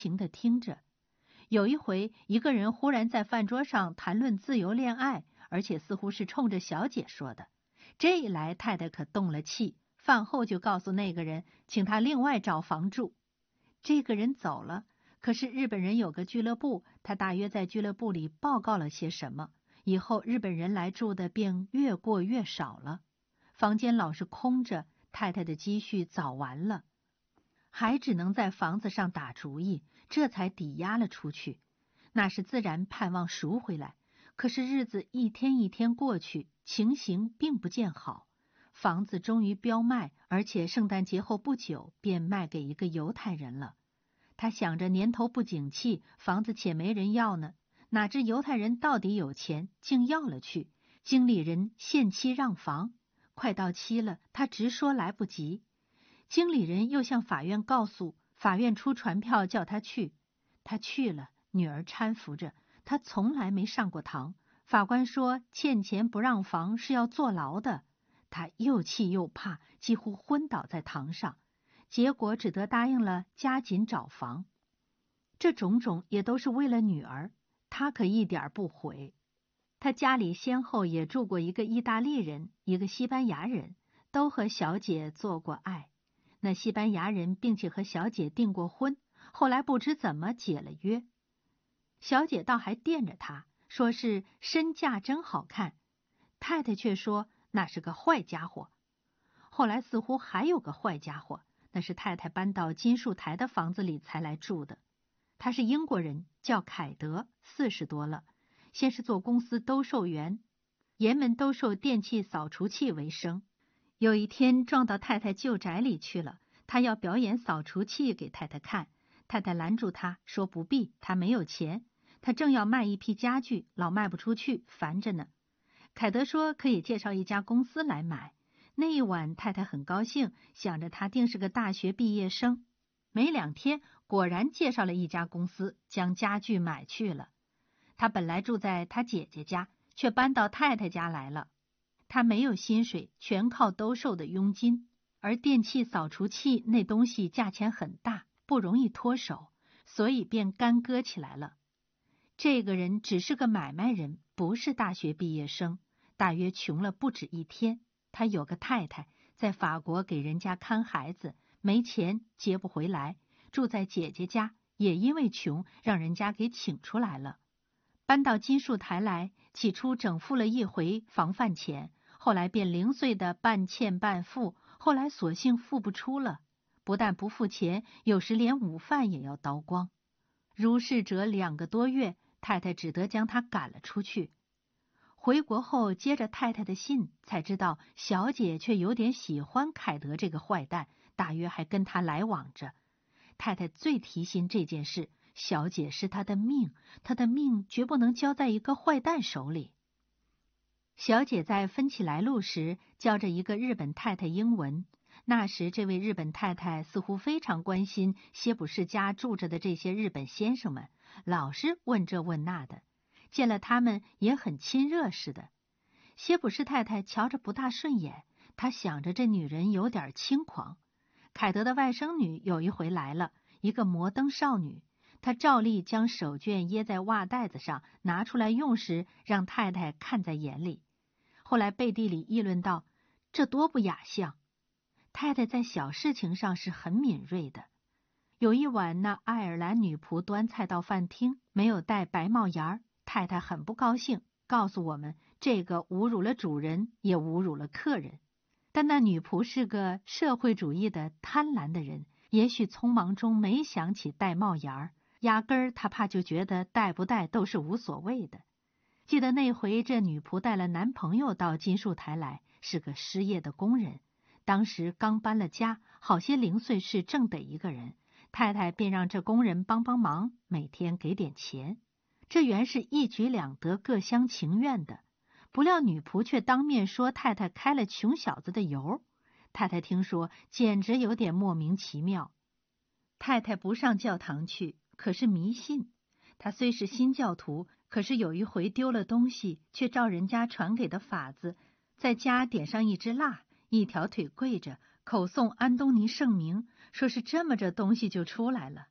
情地听着。有一回，一个人忽然在饭桌上谈论自由恋爱，而且似乎是冲着小姐说的。这一来，太太可动了气，饭后就告诉那个人，请他另外找房住。这个人走了，可是日本人有个俱乐部，他大约在俱乐部里报告了些什么，以后日本人来住的便越过越少了，房间老是空着，太太的积蓄早完了，还只能在房子上打主意，这才抵押了出去。那是自然盼望赎回来，可是日子一天一天过去，情形并不见好。房子终于标卖，而且圣诞节后不久便卖给一个犹太人了。他想着年头不景气，房子且没人要呢，哪知犹太人到底有钱，竟要了去。经理人限期让房，快到期了，他直说来不及。经理人又向法院告诉，法院出传票叫他去。他去了，女儿搀扶着，他从来没上过堂。法官说欠钱不让房是要坐牢的。他又气又怕，几乎昏倒在堂上，结果只得答应了加紧找房。这种种也都是为了女儿，他可一点不悔。他家里先后也住过一个意大利人，一个西班牙人，都和小姐做过爱。那西班牙人并且和小姐订过婚，后来不知怎么解了约。小姐倒还惦着他，说是身价真好看，太太却说那是个坏家伙。后来似乎还有个坏家伙，那是太太搬到金树台的房子里才来住的。他是英国人，叫凯德，40多了，先是做公司兜售员，爷们兜售电器扫除器为生。有一天撞到太太旧宅里去了，他要表演扫除器给太太看，太太拦住他说不必，他没有钱。他正要卖一批家具，老卖不出去，烦着呢。凯德说可以介绍一家公司来买。那一晚太太很高兴，想着他定是个大学毕业生。没2天，果然介绍了一家公司，将家具买去了。他本来住在他姐姐家，却搬到太太家来了。他没有薪水，全靠兜售的佣金，而电器扫除器那东西价钱很大，不容易脱手，所以便干戈起来了。这个人只是个买卖人，不是大学毕业生，大约穷了不止1天。他有个太太，在法国给人家看孩子，没钱接不回来，住在姐姐家，也因为穷，让人家给请出来了。搬到金树台来，起初整付了一回房饭钱，后来便零碎的半欠半付，后来索性付不出了，不但不付钱，有时连午饭也要刀光。如是者2个多月，太太只得将他赶了出去。回国后接着太太的信，才知道小姐却有点喜欢凯德这个坏蛋，大约还跟他来往着。太太最提心这件事，小姐是她的命，她的命绝不能交在一个坏蛋手里。小姐在分起来路时教着一个日本太太英文，那时这位日本太太似乎非常关心歇普士家住着的这些日本先生们，老是问这问那的，见了他们也很亲热似的。歇普士太太瞧着不大顺眼，她想着这女人有点轻狂。凯德的外甥女有一回来了，一个摩登少女，她照例将手绢掖在袜袋子上，拿出来用时让太太看在眼里。后来背地里议论道，这多不雅相。太太在小事情上是很敏锐的。有一晚，那爱尔兰女仆端菜到饭厅，没有戴白帽檐儿，太太很不高兴，告诉我们这个侮辱了主人，也侮辱了客人。但那女仆是个社会主义的贪婪的人，也许匆忙中没想起戴帽檐儿，压根儿她怕就觉得戴不戴都是无所谓的。记得那回这女仆带了男朋友到金树台来，是个失业的工人，当时刚搬了家，好些零碎事正得一个人，太太便让这工人帮帮忙，每天给点钱。这原是一举两得，各相情愿的。不料女仆却当面说太太开了穷小子的油，太太听说简直有点莫名其妙。太太不上教堂去，可是迷信。她虽是新教徒，可是有一回丢了东西，却照人家传给的法子，在家点上一支蜡，一条腿跪着，口诵安东尼圣名，说是这么着东西就出来了。